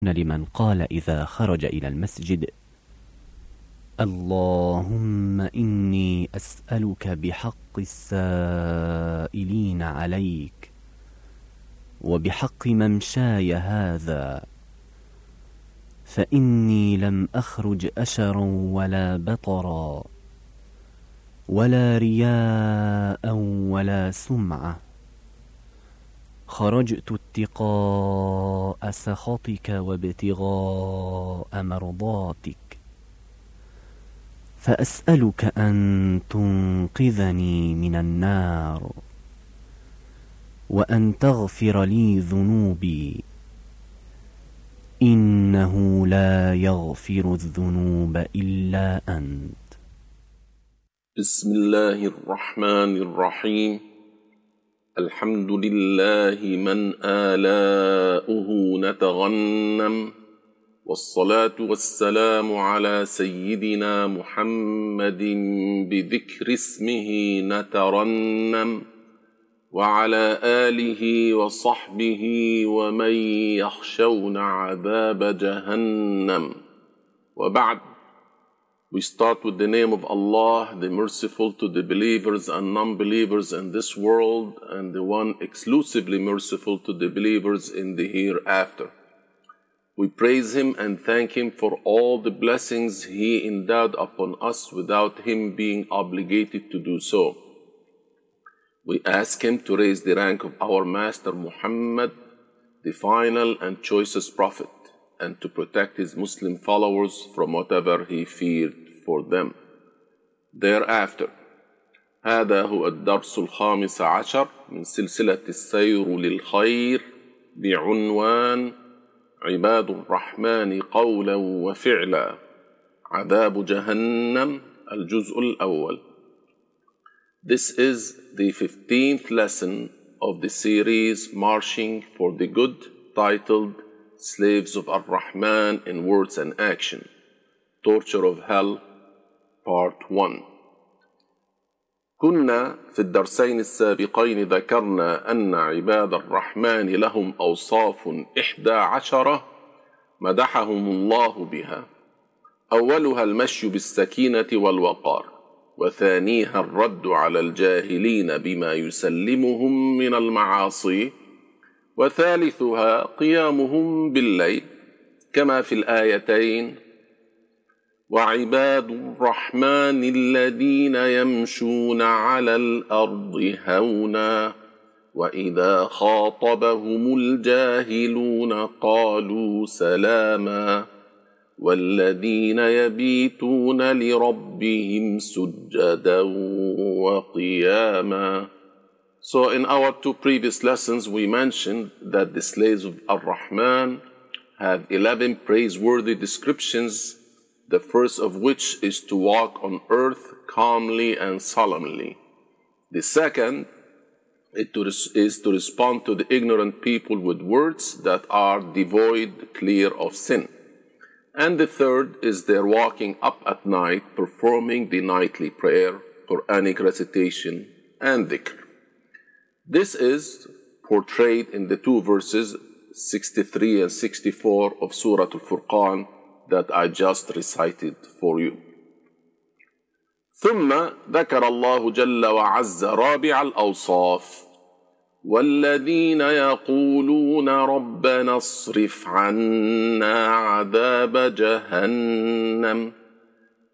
لمن قال إذا خرج إلى المسجد: اللهم إني أسألك بحق السائلين عليك وبحق ممشاي هذا، فإني لم أخرج أشرا ولا بطرا ولا رياء ولا سمعة، خرجت اتقاء سخطك وابتغاء مرضاتك، فأسألك أن تنقذني من النار وأن تغفر لي ذنوبي، إنه لا يغفر الذنوب إلا أنت. بسم الله الرحمن الرحيم. الحمد لله من آلاؤه نتغنم، والصلاة والسلام على سيدنا محمد بذكر اسمه نترنم، وعلى آله وصحبه ومن يخشون عذاب جهنم. وبعد. We start with the name of Allah, the merciful to the believers and non-believers in this world, and the one exclusively merciful to the believers in the hereafter. We praise Him and thank Him for all the blessings He endowed upon us without Him being obligated to do so. We ask Him to raise the rank of our Master Muhammad, the final and choicest Prophet, and to protect his Muslim followers from whatever he feared for them. Thereafter, هذا هو الدرس الخامس عشر من سلسلة السير للخير بعنوان عباد الرحمن قولا وفعلا، عذاب جهنم، الجزء الأول. This is the 15th lesson of the series Marching for the Good, titled Slaves of Ar-Rahman in Words and Action, Torture of Hell, Part 1. كنا في الدرسين السابقين ذكرنا أن عباد الرحمن لهم أوصاف 11 مدحهم الله بها، أولها المشي بالسكينة والوقار، وثانيها الرد على الجاهلين بما يسلمهم من المعاصي، وثالثها قيامهم بالليل كما في الآيتين: وعباد الرحمن الذين يمشون على الأرض هونا وإذا خاطبهم الجاهلون قالوا سلاما والذين يبيتون لربهم سجدا وقياما. So in our two previous lessons we mentioned that the slaves of Ar-Rahman have 11 praiseworthy descriptions, the first of which is to walk on earth calmly and solemnly. The second is to respond to the ignorant people with words that are devoid, clear of sin. And the third is their walking up at night, performing the nightly prayer, Quranic recitation, and dhikr. This is portrayed in the two verses 63 and 64 of Surah Al-Furqan that I just recited for you. ثم ذكر الله جل وعز رابع الأوصاف: والذين يقولون ربنا اصرف عنا عذاب جهنم